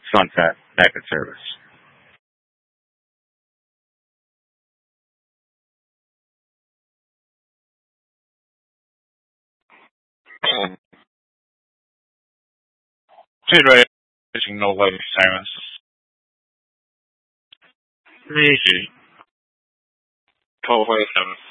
Sunset packet service. Reaching no life sirens. Easy. 12:47.